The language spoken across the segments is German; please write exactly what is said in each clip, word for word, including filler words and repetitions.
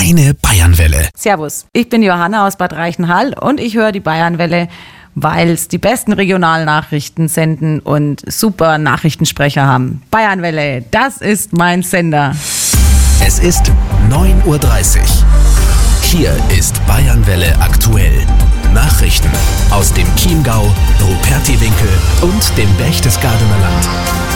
Deine Bayernwelle. Servus, ich bin Johanna aus Bad Reichenhall und ich höre die Bayernwelle, weil es die besten Regionalnachrichten senden und super Nachrichtensprecher haben. Bayernwelle, das ist mein Sender. Es ist neun Uhr dreißig. Hier ist Bayernwelle aktuell. Nachrichten aus dem Chiemgau, Rupertiwinkel und dem Berchtesgadener Land.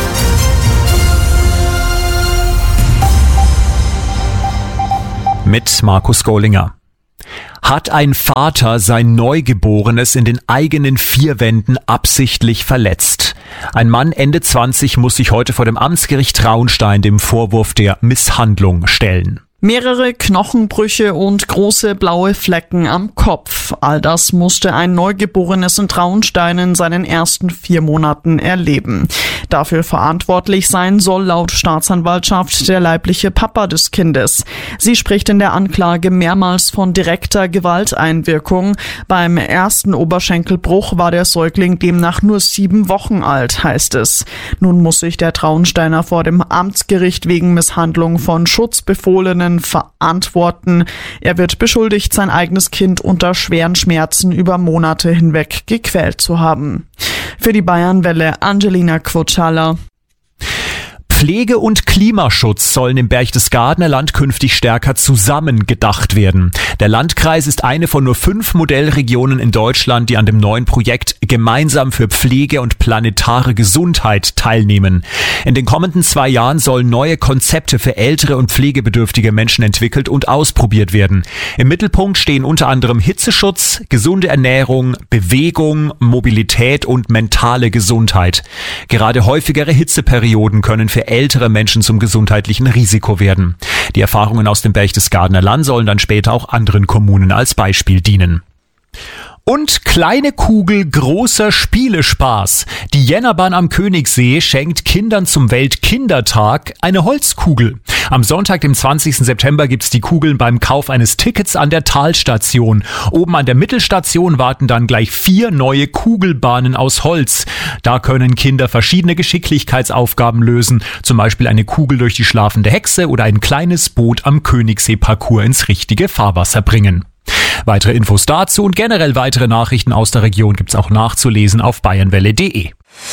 Mit Markus Gollinger. Hat ein Vater sein Neugeborenes in den eigenen vier Wänden absichtlich verletzt? Ein Mann Ende zwanzig muss sich heute vor dem Amtsgericht Traunstein dem Vorwurf der Misshandlung stellen. Mehrere Knochenbrüche und große blaue Flecken am Kopf. All das musste ein Neugeborenes in Traunstein in seinen ersten vier Monaten erleben. Dafür verantwortlich sein soll laut Staatsanwaltschaft der leibliche Papa des Kindes. Sie spricht in der Anklage mehrmals von direkter Gewalteinwirkung. Beim ersten Oberschenkelbruch war der Säugling demnach nur sieben Wochen alt, heißt es. Nun muss sich der Traunsteiner vor dem Amtsgericht wegen Misshandlung von Schutzbefohlenen verantworten. Er wird beschuldigt, sein eigenes Kind unter schweren Schmerzen über Monate hinweg gequält zu haben. Für die Bayernwelle Angelina Quotschala. Pflege und Klimaschutz sollen im Berchtesgadener Land künftig stärker zusammen gedacht werden. Der Landkreis ist eine von nur fünf Modellregionen in Deutschland, die an dem neuen Projekt Gemeinsam für Pflege und planetare Gesundheit teilnehmen. In den kommenden zwei Jahren sollen neue Konzepte für ältere und pflegebedürftige Menschen entwickelt und ausprobiert werden. Im Mittelpunkt stehen unter anderem Hitzeschutz, gesunde Ernährung, Bewegung, Mobilität und mentale Gesundheit. Gerade häufigere Hitzeperioden können für ältere Menschen zum gesundheitlichen Risiko werden. Die Erfahrungen aus dem Berchtesgadener Land sollen dann später auch anderen Kommunen als Beispiel dienen. Und kleine Kugel, großer Spielespaß. Die Jännerbahn am Königssee schenkt Kindern zum Weltkindertag eine Holzkugel. Am Sonntag, dem zwanzigsten September, gibt's die Kugeln beim Kauf eines Tickets an der Talstation. Oben an der Mittelstation warten dann gleich vier neue Kugelbahnen aus Holz. Da können Kinder verschiedene Geschicklichkeitsaufgaben lösen. Zum Beispiel eine Kugel durch die schlafende Hexe oder ein kleines Boot am Königssee-Parcours ins richtige Fahrwasser bringen. Weitere Infos dazu und generell weitere Nachrichten aus der Region gibt's auch nachzulesen auf bayernwelle punkt de.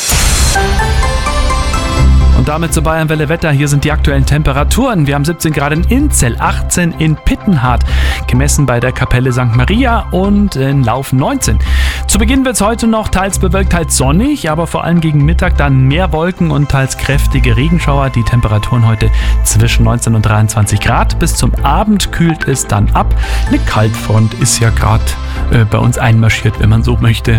Und damit zur Bayernwelle Wetter. Hier sind die aktuellen Temperaturen. Wir haben siebzehn Grad in Inzell, achtzehn in Pittenhardt, gemessen bei der Kapelle Sankt Maria und in Laufen neunzehn. Zu Beginn wird es heute noch teils bewölkt, teils sonnig, aber vor allem gegen Mittag dann mehr Wolken und teils kräftige Regenschauer. Die Temperaturen heute zwischen neunzehn und dreiundzwanzig Grad. Bis zum Abend kühlt es dann ab. Eine Kaltfront ist ja gerade äh, bei uns einmarschiert, wenn man so möchte.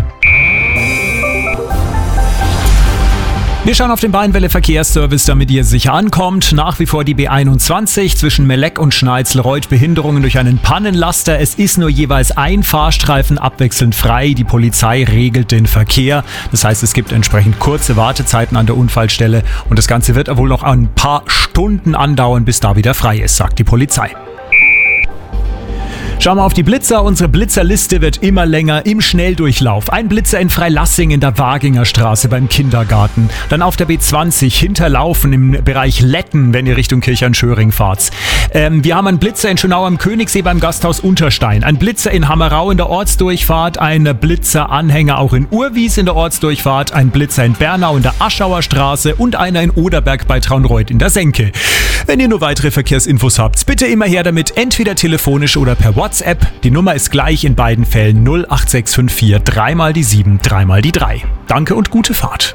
Wir schauen auf den Bayernwelle Verkehrsservice, damit ihr sicher ankommt. Nach wie vor die B einundzwanzig zwischen Meleck und Schneizelreuth, Behinderungen durch einen Pannenlaster. Es ist nur jeweils ein Fahrstreifen abwechselnd frei. Die Polizei regelt den Verkehr. Das heißt, es gibt entsprechend kurze Wartezeiten an der Unfallstelle. Und das Ganze wird wohl noch ein paar Stunden andauern, bis da wieder frei ist, sagt die Polizei. Schauen wir auf die Blitzer. Unsere Blitzerliste wird immer länger im Schnelldurchlauf. Ein Blitzer in Freilassing in der Waginger Straße beim Kindergarten. Dann auf der B zwanzig Hinterlaufen im Bereich Letten, wenn ihr Richtung Kirchern-Schöring fahrt. Ähm, wir haben einen Blitzer in Schönau am Königssee beim Gasthaus Unterstein. Ein Blitzer in Hammerau in der Ortsdurchfahrt. Ein Blitzeranhänger auch in Urwies in der Ortsdurchfahrt. Ein Blitzer in Bernau in der Aschauer Straße und einer in Oderberg bei Traunreuth in der Senke. Wenn ihr nur weitere Verkehrsinfos habt, bitte immer her damit, entweder telefonisch oder per WhatsApp. Die Nummer ist gleich in beiden Fällen null acht sechs fünf vier, dreimal die sieben, dreimal die drei. Danke und gute Fahrt.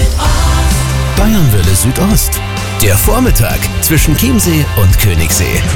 Bayernwelle Südost. Der Vormittag zwischen Chiemsee und Königssee.